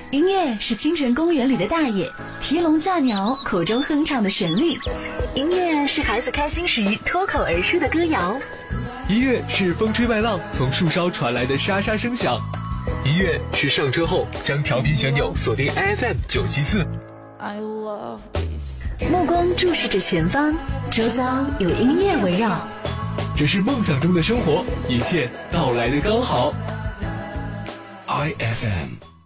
音乐是清晨公园里的大爷提笼架鸟口中哼唱的旋律，音乐是孩子开心时脱口而出的歌谣， 音乐是风吹麦浪从树梢传来的沙沙声响，音乐是上车后将调频旋钮锁定 FM974。 目光注视着前方，周遭有音乐围绕， 这是梦想中的生活，一切到来的刚好。IFM